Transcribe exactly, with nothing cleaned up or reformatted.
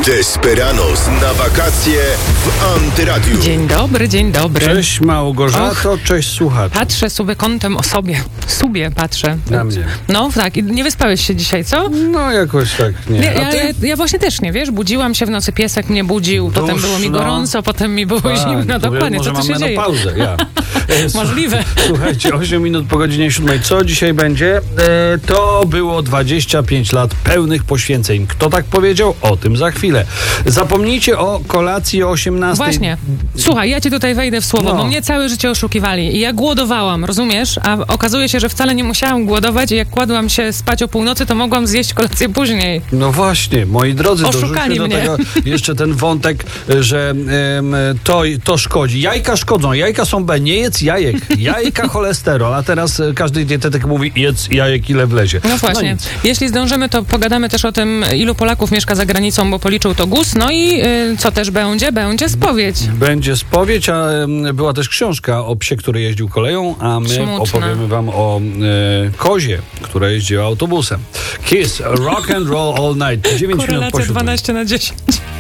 Desperados na wakacje w Antyradiu. Dzień dobry, dzień dobry. Cześć Małgorzato, Och, cześć słuchacz. Patrzę sobie kątem o sobie. Sobie patrzę. Na mnie. No tak, i nie wyspałeś się dzisiaj, co? No jakoś tak nie. Ja, ja, ja, ja właśnie też nie, wiesz, budziłam się w nocy, piesek mnie budził, Duszno. Potem było mi gorąco, potem mi było Tak, zimno, to dokładnie, może co tu mam się dzieje? menopauzę, ja. Możliwe. Słuchajcie, osiem minut po godzinie siódmej. Co dzisiaj będzie? E, to było dwadzieścia pięć lat pełnych poświęceń. Kto tak powiedział? O tym za chwilę. Zapomnijcie o kolacji o osiemnastej. Właśnie. Słuchaj, ja ci tutaj wejdę w słowo, No. bo mnie całe życie oszukiwali i ja głodowałam, rozumiesz? A okazuje się, że wcale nie musiałam głodować i jak kładłam się spać o północy, to mogłam zjeść kolację później. No właśnie, moi drodzy, Oszukali dorzućmy do mnie. tego jeszcze ten wątek, że em, to, to szkodzi. Jajka szkodzą, jajka są B, nie jedz jajek. Jajka cholesterol, a teraz e, każdy dietetyk mówi jedz jajek ile wlezie. No właśnie. nic. Jeśli zdążymy, to pogadamy też o tym, ilu Polaków mieszka za granicą, bo policzył to G U S. No i y, co też będzie? Będzie spowiedź. Będzie spowiedź, a em, była też książka o psie, który jeździł koleją, a my Smutne. opowiemy wam o e, kozie, która jeździła autobusem. Kiss, rock and roll all night. dziewięć minut po Korelacja siódmej. dwanaście na dziesięć.